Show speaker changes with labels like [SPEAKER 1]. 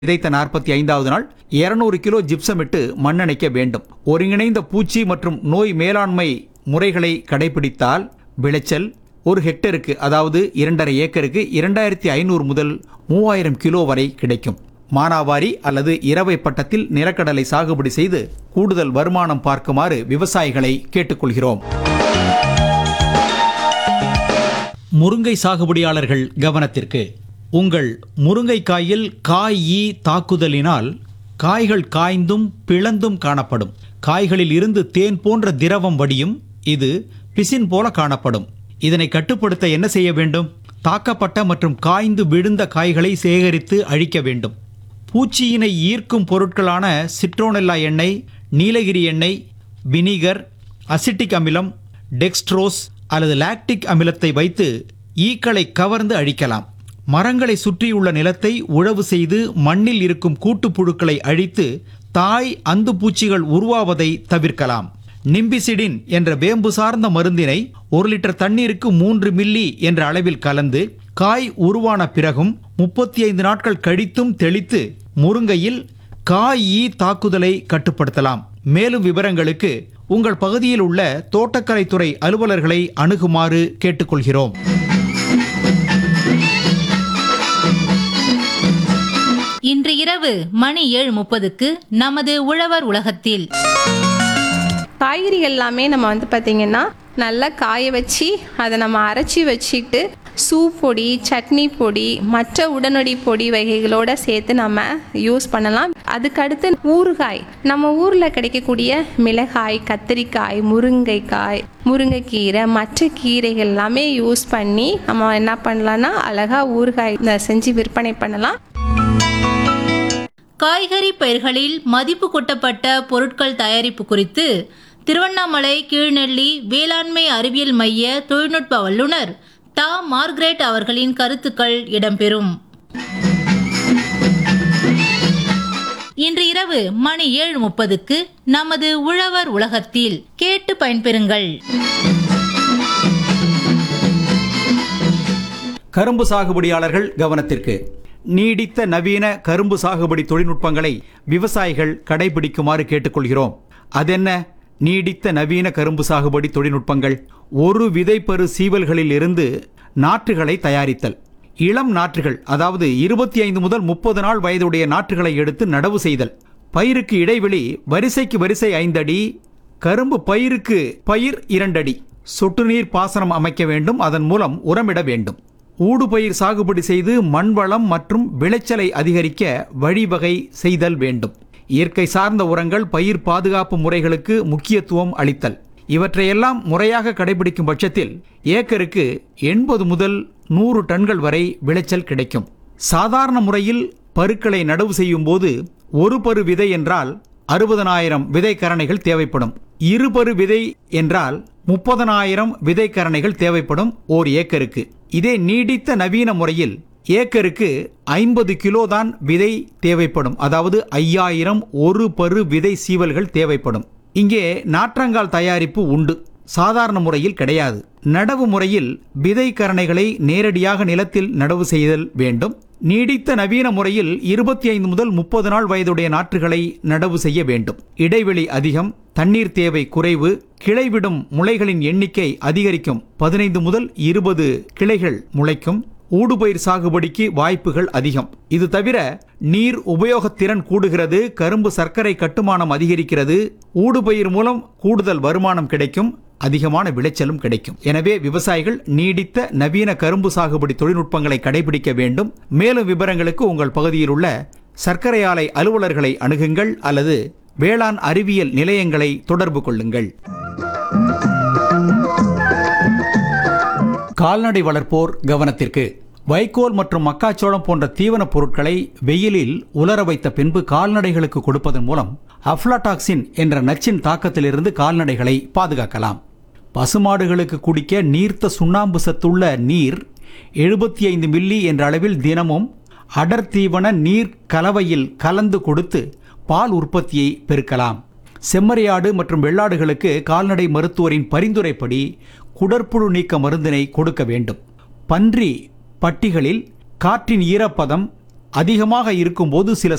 [SPEAKER 1] விதைத்த 45வது நாள் 200 kilo gypsum இட்டு மண்ணணைக்க வேண்டும். ஒருங்கிணைந்த பூச்சி மற்றும் நோய் மேலாண்மை முறைகளை கடைபிடித்தால் விளைச்சல் ஒரு ஹெக்டருக்கு, அதாவது 2.5 ஏக்கருக்கு 2500 முதல் 3000 கிலோ வரை கிடைக்கும். மானாவாரி அல்லது இரவை பட்டத்தில் நிலக்கடலை சாகுபடி செய்து கூடுதல் வருமானம் பார்க்குமாறு விவசாயிகளை கேட்டுக்கொள்கிறோம். முருங்கை சாகுபடியாளர்கள் கவனத்திற்கு. உங்கள் முருங்கைக்காயில் காய் ஈ தாக்குதலினால் காய்கள் காய்ந்தும் பிளந்தும் காணப்படும். காய்களில் இருந்து தேன் போன்ற திரவம் வடியும். இது பிசின் போல காணப்படும். இதனை கட்டுப்படுத்த என்ன செய்ய வேண்டும்? தாக்கப்பட்ட மற்றும் காய்ந்து விழுந்த காய்களை சேகரித்து அழிக்க வேண்டும். பூச்சியினை ஈர்க்கும் பொருட்களான சிட்ரோனெல்லா எண்ணெய், நீலகிரி எண்ணெய், வினிகர், அசிட்டிக் அமிலம், டெக்ஸ்ட்ரோஸ் அல்லது லாக்டிக் அமிலத்தை வைத்து ஈக்களை கவர்ந்து அழிக்கலாம். மரங்களை சுற்றியுள்ள நிலத்தை உழவு செய்து மண்ணில் இருக்கும் கூட்டுப்புழுக்களை அழித்து தாய் அந்து பூச்சிகள் உருவாவதை தவிர்க்கலாம். நிம்பிசிடின் என்ற வேம்பு சார்ந்த மருந்தினை 1 லிட்டர் தண்ணீருக்கு 3 மில்லி என்ற அளவில் கலந்து காய் உருவான பிறகும் 35 நாட்கள் கழித்தும் தெளித்து முருங்கையில் காய் ஈ தாக்குதலை கட்டுப்படுத்தலாம். மேலும் விவரங்களுக்கு உங்கள் பகுதியில் உள்ள தோட்டக்கலைத்துறை அலுவலர்களை அணுகுமாறு கேட்டுக்கொள்கிறோம்.
[SPEAKER 2] இன்று இரவு மணி 7:30க்கு நமது உழவர் உலகத்தில்
[SPEAKER 3] காய்கறி எல்லாமே நம்ம பார்த்தீங்கன்னா நல்லா காய வச்சு அதை நம்ம அரைச்சி வச்சுக்கிட்டு சூப் பொடி, சட்னி பொடி, மற்ற உடனடி பொடி வகைகளோடு சேர்த்து நம்ம யூஸ் பண்ணலாம். அதுக்கடுத்து ஊறுகாய், நம்ம ஊரில் கிடைக்கக்கூடிய மிளகாய், கத்திரிக்காய், முருங்கைக்காய், முருங்கைக்கீரை, மற்ற கீரைகள் எல்லாமே யூஸ் பண்ணி நம்ம என்ன பண்ணலாம்னா அழகாக ஊறுகாய் செஞ்சு விற்பனை பண்ணலாம்.
[SPEAKER 2] காய்கறி பயிர்களில் மதிப்பு கூட்டப்பட்ட பொருட்கள் தயாரிப்பு குறித்து திருவண்ணாமலை கீழ்நெல்லி வேளாண்மை அறிவியல் மைய தொழில்நுட்ப வல்லுநர் தா மார்கரெட் அவர்களின் கருத்துக்கள் இடம்பெறும். இன்று இரவு மணி 7:30க்கு நமது உழவர் உலகத்தில் கேட்டு பயன்பெறுங்கள்.
[SPEAKER 1] கரும்பு சாகுபடியாளர்கள் கவனத்திற்கு. நீடித்த நவீன கரும்பு சாகுபடி தொழில்நுட்பங்களை விவசாயிகள் கடைபிடிக்குமாறு கேட்டுக்கொள்கிறோம். அதென்ன நீடித்த நவீன கரும்பு சாகுபடி தொழில்நுட்பங்கள்? ஒரு விதைப்பரு சீவல்களில் இருந்து நாற்றுகளை தயாரித்தல். இளம் நாற்றுகள், அதாவது 25 முதல் 30 நாள் வயதுடைய நாற்றுகளை எடுத்து நடவு செய்தல். பயிருக்கு இடைவெளி வரிசைக்கு வரிசை 5 அடி, கரும்பு பயிருக்கு பயிர் 2 அடி. சொட்டு நீர் பாசனம் அமைக்க வேண்டும். அதன் மூலம் உரமிட வேண்டும். ஊடுபயிர் சாகுபடி செய்து மண் வளம் மற்றும் விளைச்சலை அதிகரிக்க வழிவகை செய்தல் வேண்டும். இயற்கை சார்ந்த உரங்கள், பயிர் பாதுகாப்பு முறைகளுக்கு முக்கியத்துவம் அளித்தல். இவற்றையெல்லாம் முறையாக கடைபிடிக்கும் பட்சத்தில் ஏக்கருக்கு 80 முதல் 100 டன்கள் வரை விளைச்சல் கிடைக்கும். சாதாரண முறையில் பருக்களை நடவு செய்யும் போது ஒரு பரு விதை என்றால் 60,000 விதைக்கரணைகள் தேவைப்படும். இருபரு விதை என்றால் 30,000 விதைக்கரணைகள் தேவைப்படும் ஓர் ஏக்கருக்கு. இதே நீடித்த நவீன முறையில் ஏக்கருக்கு 50 கிலோ தான் விதை தேவைப்படும். அதாவது 5000 ஒரு பரு விதை சீவல்கள் தேவைப்படும். இங்கே நாற்றங்கால் தயாரிப்பு உண்டு, சாதாரண முறையில் கிடையாது. நடவு முறையில் விதை கரணைகளை நேரடியாக நிலத்தில் நடவு செய்தல் வேண்டும். நீடித்த நவீன முறையில் 25 முதல் 30 நாள் வயதுடைய நாற்றுகளை நடவு செய்ய வேண்டும். இடைவெளி அதிகம், தண்ணீர் தேவை குறைவு, கிளைவிடும் முளைகளின் எண்ணிக்கை அதிகரிக்கும். 15 முதல் 20 கிளைகள் முளைக்கும். ஊடுபயிர் சாகுபடிக்கு வாய்ப்புகள் அதிகம். இது தவிர நீர் உபயோகத்திறன் கூடுகிறது. கரும்பு சர்க்கரை கட்டுமானம் அதிகரிக்கிறது. ஊடுபயிர் மூலம் கூடுதல் வருமானம் கிடைக்கும். அதிகமான விளைச்சலும் கிடைக்கும். எனவே விவசாயிகள் நீடித்த நவீன கரும்பு சாகுபடி தொழில்நுட்பங்களை கடைபிடிக்க வேண்டும். மேலும் விவரங்களுக்கு உங்கள் பகுதியில் உள்ள சர்க்கரை ஆலை அலுவலர்களை அணுகுங்கள் அல்லது வேளாண் அறிவியல் நிலையங்களை தொடர்பு கொள்ளுங்கள். கால்நடை வளர்ப்போர் கவனத்திற்கு. வைக்கோல் மற்றும் மக்காச்சோளம் போன்ற தீவனப் பொருட்களை வெயிலில் உலர வைத்த பின்பு கால்நடைகளுக்கு கொடுப்பதன் மூலம் அஃப்லாடாக்சின் என்ற நச்சின் தாக்கத்திலிருந்து கால்நடைகளை பாதுகாக்கலாம். பசுமாடுகளுக்கு குடிக்க நீர்த்த சுண்ணாம்பு சத்துள்ள நீர் 75 மில்லி என்ற அளவில் தினமும் அடர் தீவன நீர் கலவையில் கலந்து கொடுத்து பால் உற்பத்தியை பெருக்கலாம். செம்மறியாடு மற்றும் வெள்ளாடுகளுக்கு கால்நடை மருத்துவரின் பரிந்துரைப்படி குடற்புழு நீக்க மருந்தினை கொடுக்க வேண்டும். பன்றி பட்டிகளில் காற்றின் ஈரப்பதம் அதிகமாக இருக்கும்போது சில